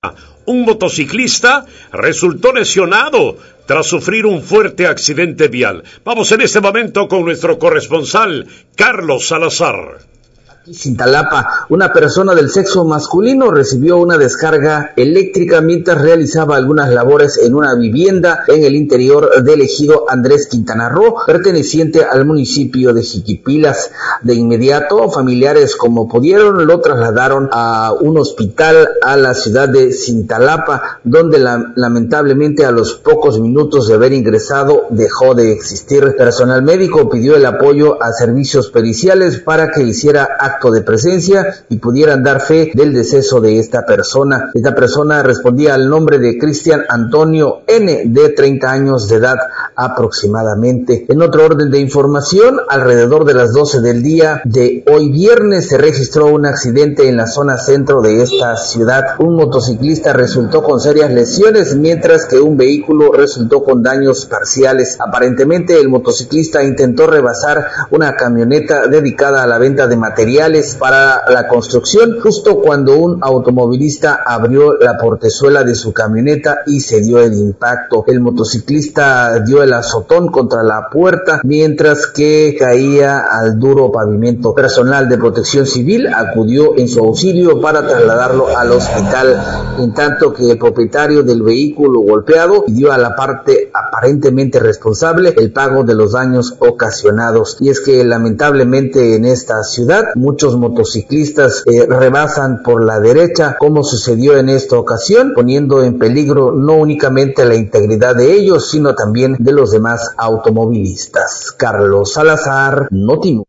Un motociclista resultó lesionado tras sufrir un fuerte accidente vial. Vamos en este momento con nuestro corresponsal, Carlos Salazar. Cintalapa, una persona del sexo masculino recibió una descarga eléctrica mientras realizaba algunas labores en una vivienda en el interior del ejido Andrés Quintana Roo, perteneciente al municipio de Jiquipilas. De inmediato, familiares como pudieron lo trasladaron a un hospital a la ciudad de Cintalapa, donde lamentablemente a los pocos minutos de haber ingresado dejó de existir. Personal médico pidió el apoyo a servicios periciales para que hiciera acto de presencia y pudieran dar fe del deceso de esta persona. Esta persona respondía al nombre de Cristian Antonio N., de 30 años de edad aproximadamente. En otro orden de información, alrededor de las 12 del día de hoy viernes se registró un accidente en la zona centro de esta ciudad. Un motociclista resultó con serias lesiones, mientras que un vehículo resultó con daños parciales. Aparentemente, el motociclista intentó rebasar una camioneta dedicada a la venta de materiales para la construcción, justo cuando un automovilista abrió la portezuela de su camioneta y se dio el impacto. El motociclista dio el azotón contra la puerta mientras que caía al duro pavimento. Personal de protección civil acudió en su auxilio para trasladarlo al hospital, en tanto que el propietario del vehículo golpeado pidió a la parte aparentemente responsable el pago de los daños ocasionados. Y es que lamentablemente en esta ciudad muchos motociclistas rebasan por la derecha, como sucedió en esta ocasión, poniendo en peligro no únicamente la integridad de ellos, sino también de los demás automovilistas. Carlos Salazar, Notimundo.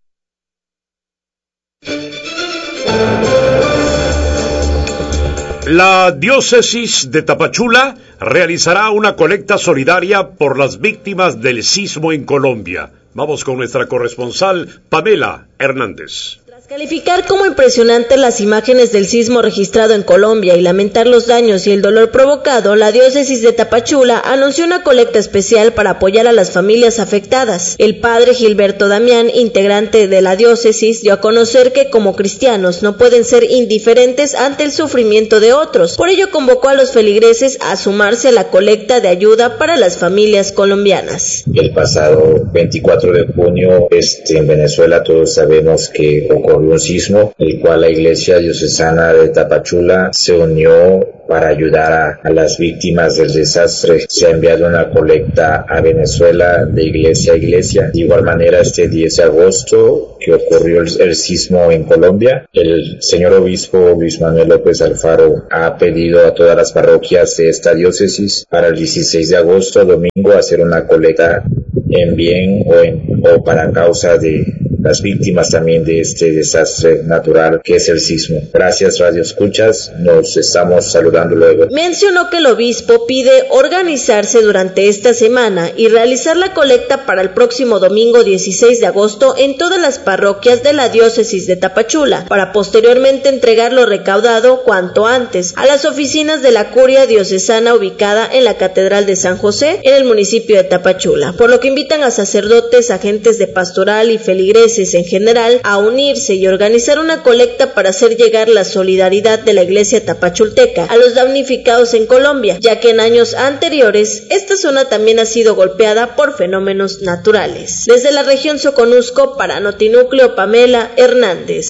La diócesis de Tapachula realizará una colecta solidaria por las víctimas del sismo en Colombia. Vamos con nuestra corresponsal, Pamela Hernández. Calificar como impresionantes las imágenes del sismo registrado en Colombia y lamentar los daños y el dolor provocado, la diócesis de Tapachula anunció una colecta especial para apoyar a las familias afectadas. El padre Gilberto Damián, integrante de la diócesis, dio a conocer que como cristianos no pueden ser indiferentes ante el sufrimiento de otros. Por ello convocó a los feligreses a sumarse a la colecta de ayuda para las familias colombianas. El pasado 24 de junio en Venezuela todos sabemos que ocurrió un sismo, el cual la Iglesia Diocesana de Tapachula se unió para ayudar a las víctimas del desastre. Se ha enviado una colecta a Venezuela de iglesia a iglesia. De igual manera, este 10 de agosto que ocurrió el sismo en Colombia, el señor obispo Luis Manuel López Alfaro ha pedido a todas las parroquias de esta diócesis para el 16 de agosto, domingo, hacer una colecta en bien o para causa de las víctimas también de este desastre natural que es el sismo. Gracias, Radio Escuchas, nos estamos saludando luego. Mencionó que el obispo pide organizarse durante esta semana y realizar la colecta para el próximo domingo 16 de agosto en todas las parroquias de la diócesis de Tapachula, para posteriormente entregar lo recaudado cuanto antes a las oficinas de la curia diocesana ubicada en la Catedral de San José en el municipio de Tapachula, por lo que invitan a sacerdotes, agentes de pastoral y feligreses en general a unirse y organizar una colecta para hacer llegar la solidaridad de la iglesia tapachulteca a los damnificados en Colombia, ya que en años anteriores esta zona también ha sido golpeada por fenómenos naturales. Desde la región Soconusco, para Notinúcleo, Pamela Hernández.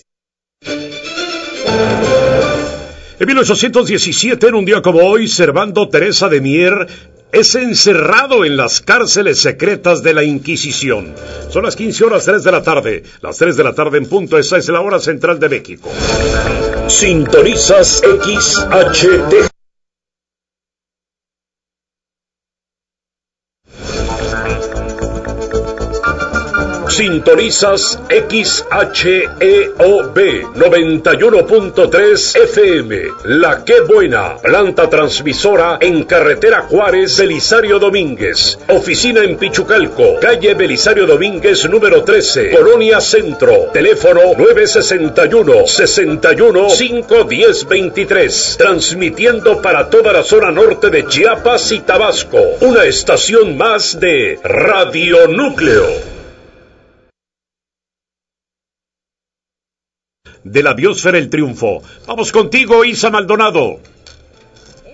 En 1817, en un día como hoy, Servando Teresa de Mier es encerrado en las cárceles secretas de la Inquisición. Son las 15:03 de la tarde, las 3 de la tarde en punto. Esa es la hora central de México. Sintonizas XHT. Sintonizas XHEOB 91.3 FM. La Qué Buena, planta transmisora en carretera Juárez, Belisario Domínguez. Oficina en Pichucalco, calle Belisario Domínguez número 13, Colonia Centro. Teléfono 961-61-510-23. Transmitiendo para toda la zona norte de Chiapas y Tabasco. Una estación más de Radio Núcleo. De la biosfera El Triunfo. Vamos contigo, Isa Maldonado.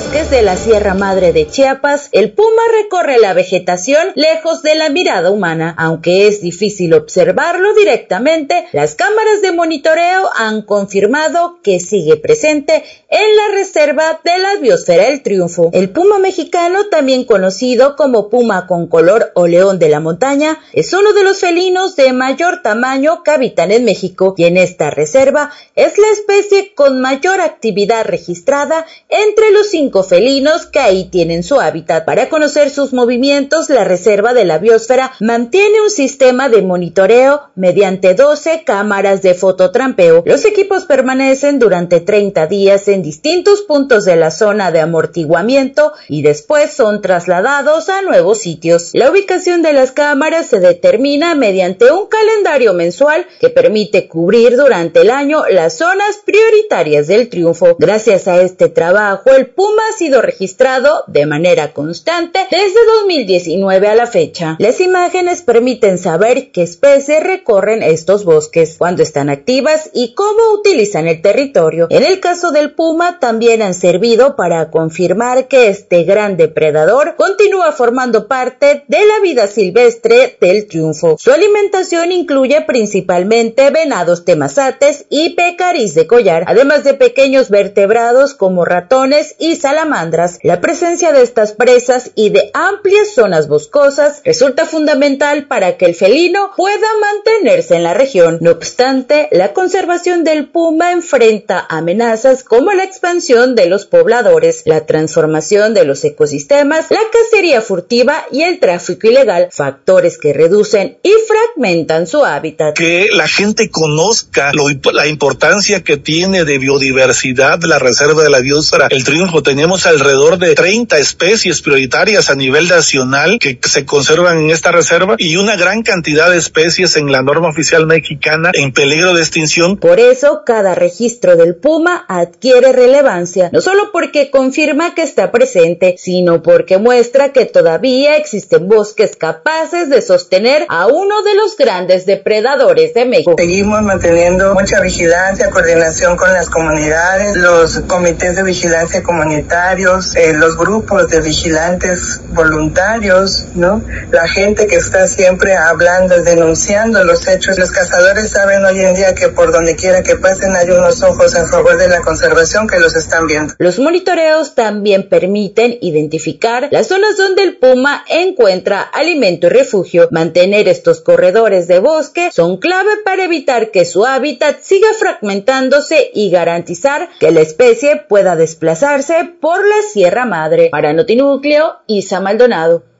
bosques de la Sierra Madre de Chiapas, el puma recorre la vegetación lejos de la mirada humana. Aunque es difícil observarlo directamente, las cámaras de monitoreo han confirmado que sigue presente en la reserva de la biosfera El Triunfo. El puma mexicano, también conocido como puma con color o león de la montaña, es uno de los felinos de mayor tamaño que habitan en México, y en esta reserva es la especie con mayor actividad registrada entre los 5 felinos que ahí tienen su hábitat. Para conocer sus movimientos, la reserva de la biosfera mantiene un sistema de monitoreo mediante 12 cámaras de fototrampeo. Los equipos permanecen durante 30 días en distintos puntos de la zona de amortiguamiento y después son trasladados a nuevos sitios. La ubicación de las cámaras se determina mediante un calendario mensual que permite cubrir durante el año las zonas prioritarias del Triunfo. Gracias a este trabajo, el puma ha sido registrado de manera constante desde 2019 a la fecha. Las imágenes permiten saber qué especies recorren estos bosques, cuándo están activas y cómo utilizan el territorio. En el caso del puma, también han servido para confirmar que este gran depredador continúa formando parte de la vida silvestre del Triunfo. Su alimentación incluye principalmente venados temazates y pecarís de collar, además de pequeños vertebrados como ratones y salamandras. La presencia de estas presas y de amplias zonas boscosas resulta fundamental para que el felino pueda mantenerse en la región. No obstante, la conservación del puma enfrenta amenazas como la expansión de los pobladores, la transformación de los ecosistemas, la cacería furtiva y el tráfico ilegal, factores que reducen y fragmentan su hábitat. Que la gente conozca la importancia que tiene de biodiversidad la reserva de la biosfera El Triunfo. Tenemos alrededor de 30 especies prioritarias a nivel nacional que se conservan en esta reserva y una gran cantidad de especies en la norma oficial mexicana en peligro de extinción. Por eso, cada registro del puma adquiere relevancia, no solo porque confirma que está presente, sino porque muestra que todavía existen bosques capaces de sostener a uno de los grandes depredadores de México. Seguimos manteniendo mucha vigilancia, coordinación con las comunidades, los comités de vigilancia comunitarios, los grupos de vigilantes voluntarios, ¿no? La gente que está siempre hablando, denunciando los hechos. Los cazadores saben hoy en día que por donde quiera que pasen hay unos ojos a favor de la conservación que los están viendo. Los monitoreos también permiten identificar las zonas donde el puma encuentra alimento y refugio. Mantener estos corredores de bosque son clave para evitar que su hábitat siga fragmentándose y garantizar que la especie pueda desplazarse por la Sierra Madre. Para Notinúcleo, Isa Maldonado.